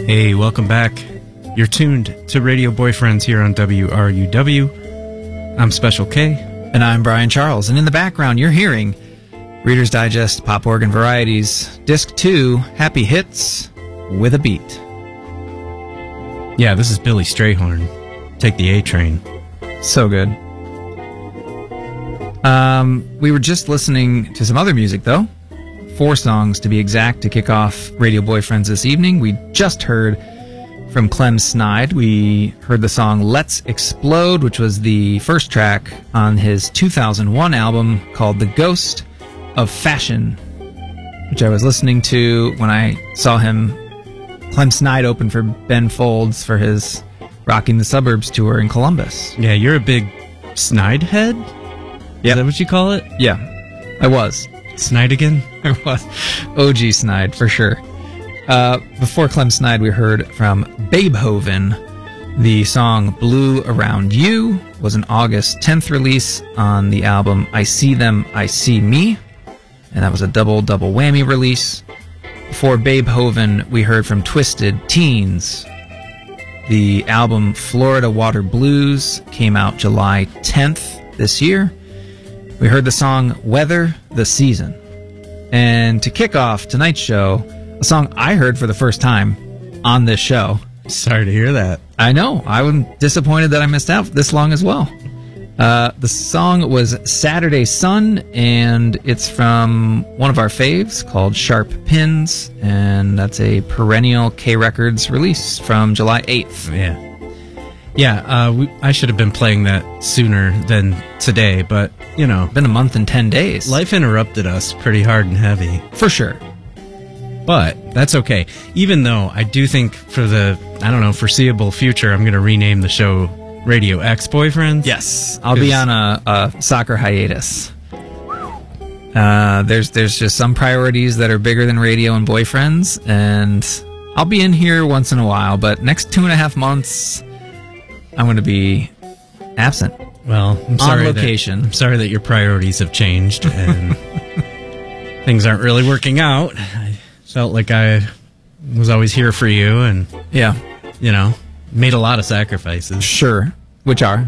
Hey, welcome back. You're tuned to Radio Boyfriends here on WRUW. I'm Special K. And I'm Brian Charles. And in the background, you're hearing Reader's Digest Pop Organ Varieties, Disc 2, Happy Hits with a Beat. Yeah, this is Billy Strayhorn. Take the A Train. So good. We were just listening to some other music, though. 4 songs, to be exact, to kick off Radio Boyfriends this evening. We just heard from Clem Snide. We heard the song Let's Explode, which was the first track on his 2001 album called The Ghost of Fashion, which I was listening to when I saw him, Clem Snide, open for Ben Folds for his Rocking the Suburbs tour in Columbus. Yeah, you're a big Snide head? Yep. Is that what you call it? Yeah, I was. Snide again? I was. OG Snide, for sure. Before Clem Snide, we heard from Babehoven. The song Blue Around You was an August 10th release on the album I See Them, I See Me. And that was a double whammy release. Before Babehoven, we heard from Twisted Teens. The album Florida Water Blues came out July 10th this year. We heard the song Weather the Season. And to kick off tonight's show, a song I heard for the first time on this show. Sorry to hear that. I know. I was disappointed that I missed out this long as well. The song was Saturday Sun, and it's from one of our faves called Sharp Pins, and that's a perennial K Records release from July 8th. Yeah. Yeah, I should have been playing that sooner than today, but, you know. Been a month and 10 days. Life interrupted us pretty hard and heavy. For sure. But that's okay. Even though I do think for the, foreseeable future, I'm going to rename the show Radio Ex-Boyfriends. Yes. I'll be on a soccer hiatus. There's just some priorities that are bigger than radio and boyfriends, and I'll be in here once in a while, but next 2.5 months, I'm going to be absent. Well, I'm sorry on location. I'm sorry that your priorities have changed and things aren't really working out. I felt like I was always here for you and, made a lot of sacrifices. Sure. Which are?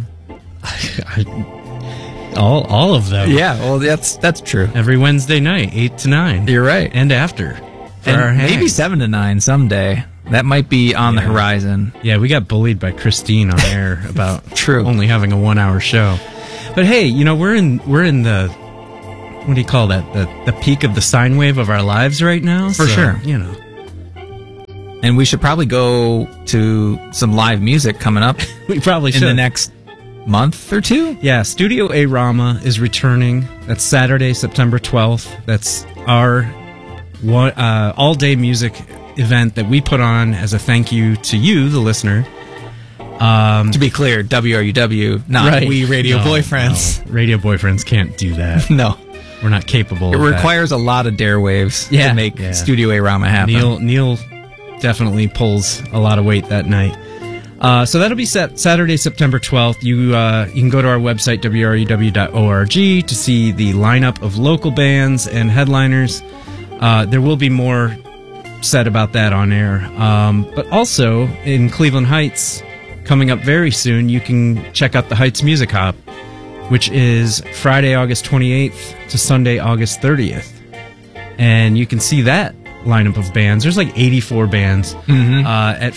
All of them. Yeah, well, that's true. Every Wednesday night, 8 to 9. You're right. And after. For and our maybe 7 to 9 someday. That might be on the horizon. Yeah, we got bullied by Christine on air about True. only having a 1-hour show. But hey, we're in the, what do you call that? The peak of the sine wave of our lives right now. For sure. And we should probably go to some live music coming up. We probably should. In the next month or 2? Yeah, Studio A Rama is returning. That's Saturday, September 12th. That's our all-day music event that we put on as a thank you to you, the listener. To be clear, WRUW, not right. We Radio Boyfriends. No. Radio Boyfriends can't do that. No. We're not capable of that. It requires a lot of dare waves to make Studio A Rama happen. Neil definitely pulls a lot of weight that night. So that'll be Saturday, September 12th. You can go to our website, wruw.org, to see the lineup of local bands and headliners. There will be more said about that on air. But also, in Cleveland Heights, coming up very soon, you can check out the Heights Music Hop, which is Friday, August 28th to Sunday, August 30th. And you can see that lineup of bands. There's like 84 bands at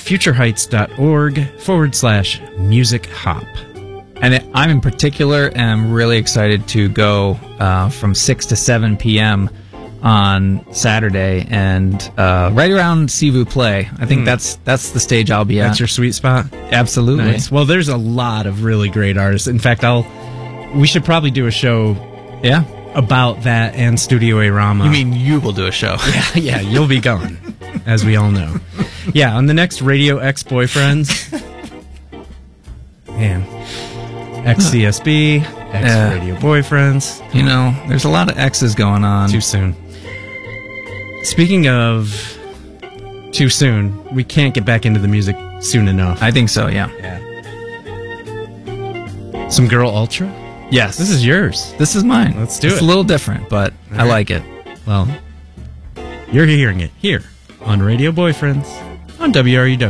futureheights.org/music hop. And I'm in particular am really excited to go from 6 to 7 p.m. on Saturday and right around Sivu Play. I think that's the stage I'll be at. That's your sweet spot? Absolutely. Nice. Well, there's a lot of really great artists. In fact, we should probably do a show about that and Studio A Rama. You mean you will do a show? Yeah, you'll be going, as we all know. Yeah, on the next Radio Ex-Boyfriends. Man. Ex-CSB, Ex-Radio Boyfriends. There's a lot of X's going on. Too soon. Speaking of too soon, we can't get back into the music soon enough. I think so, yeah. Some Girl Ultra? Yes. This is yours. This is mine. Let's do it. It's a little different, but All I right. like it. Well, you're hearing it here on Radio Boyfriends. on WRUW.